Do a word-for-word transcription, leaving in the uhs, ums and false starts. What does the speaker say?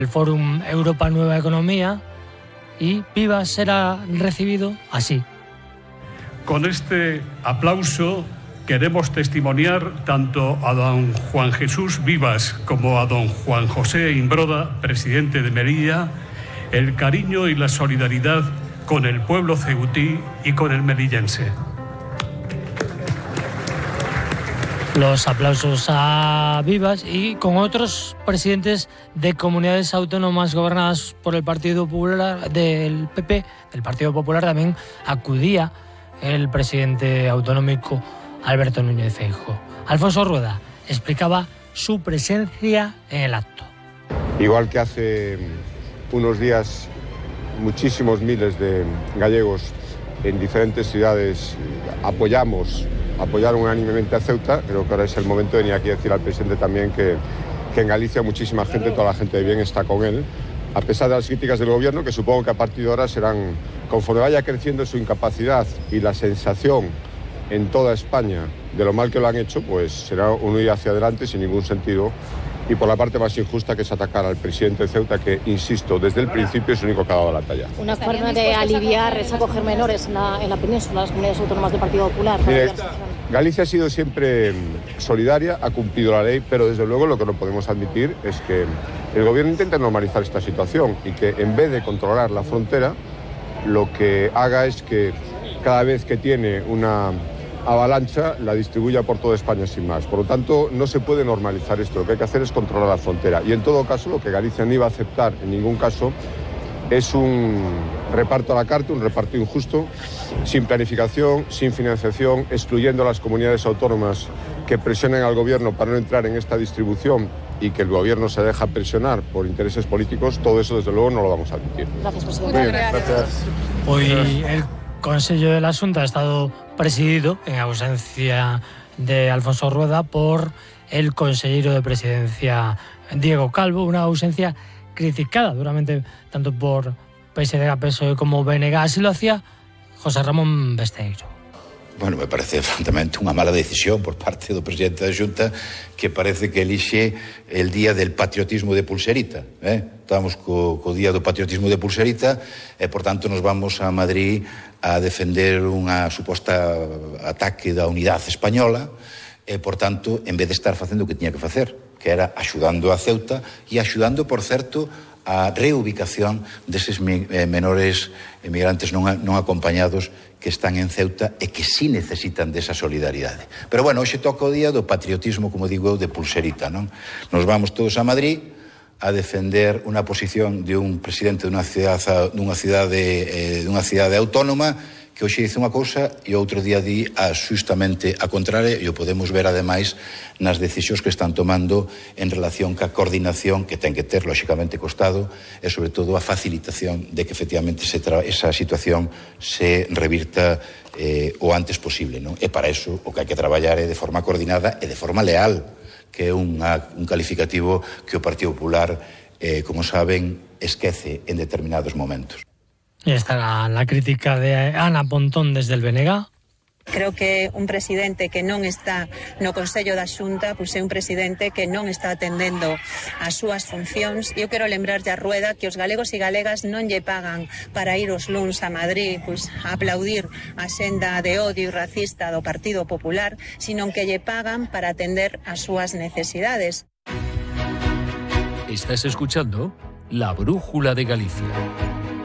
el Fórum Europa Nueva Economía, y Vivas será recibido así. Con este aplauso queremos testimoniar tanto a don Juan Jesús Vivas como a don Juan José Imbroda, presidente de Melilla, el cariño y la solidaridad con el pueblo ceutí y con el melillense. Los aplausos a Vivas y con otros presidentes de comunidades autónomas gobernadas por el Partido Popular, del P P, del Partido Popular, también acudía el presidente autonómico Alberto Núñez Feijóo. Alfonso Rueda explicaba su presencia en el acto. Igual que hace unos días muchísimos miles de gallegos en diferentes ciudades apoyamos apoyaron unánimemente a Ceuta, creo que ahora es el momento de venir aquí a decir al presidente también que, que en Galicia muchísima gente, toda la gente de bien está con él, a pesar de las críticas del gobierno, que supongo que a partir de ahora serán, conforme vaya creciendo su incapacidad y la sensación en toda España de lo mal que lo han hecho, pues será un ir hacia adelante sin ningún sentido. Y por la parte más injusta, que es atacar al presidente de Ceuta, que, insisto, desde el principio es el único que ha dado la talla. Una forma de aliviar es acoger menores en la, en la península, las comunidades autónomas del Partido Popular. Mire, Galicia ha sido siempre solidaria, ha cumplido la ley, pero desde luego lo que no podemos admitir es que el gobierno intente normalizar esta situación y que en vez de controlar la frontera, lo que haga es que cada vez que tiene una avalancha la distribuya por toda España sin más. Por lo tanto, no se puede normalizar esto. Lo que hay que hacer es controlar la frontera. Y en todo caso, lo que Galicia no iba a aceptar en ningún caso es un reparto a la carta, un reparto injusto, sin planificación, sin financiación, excluyendo a las comunidades autónomas que presionen al gobierno para no entrar en esta distribución y que el gobierno se deja presionar por intereses políticos. Todo eso, desde luego, no lo vamos a admitir. Gracias, presidente. Muy bien, gracias. Hoy el Consejo de la Xunta ha estado presidido, en ausencia de Alfonso Rueda, por el consejero de Presidencia Diego Calvo, una ausencia criticada duramente tanto por P S D G, P S O E como B N G. Así lo hacía José Ramón Besteiro. Bueno, me parece francamente unha mala decisión por parte do presidente da Xunta, que parece que elixe el día del patriotismo de pulserita, eh? Estamos co, co día do patriotismo de pulserita e, por tanto, nos vamos a Madrid a defender unha suposta ataque da unidade española e, por tanto, en vez de estar facendo o que tiña que facer, que era axudando a Ceuta e axudando, por certo, a reubicación deses menores emigrantes non, non acompañados que están en Ceuta e que sí necesitan desa solidaridade. Pero, bueno, hoxe toca o día do patriotismo, como digo eu, de pulserita, non? Nos vamos todos a Madrid a defender unha posición de un presidente dunha cidade, dunha cidade, eh, dunha cidade autónoma que hoxe dice unha cousa e outro día di a xustamente a contraria, e o podemos ver ademais nas decisións que están tomando en relación ca coordinación que ten que ter, lóxicamente, co Estado e, sobre todo, a facilitación de que, efectivamente, se tra- esa situación se revirta eh, o antes posible, non? E para eso o que hai que traballar é de forma coordinada e de forma leal, que é unha, un calificativo que o Partido Popular, eh, como saben, esquece en determinados momentos. Y está la, la crítica de Ana Pontón desde el B N G. Creo que un presidente que non está no Consello da Xunta pois é un presidente que non está atendendo as súas funcións. Eu quero lembrarlle a Rueda que os galegos e galegas non lle pagan para ir os luns a Madrid pois a aplaudir a senda de odio racista do Partido Popular, sino que lle pagan para atender as súas necesidades. Estás escuchando La Brújula de Galicia.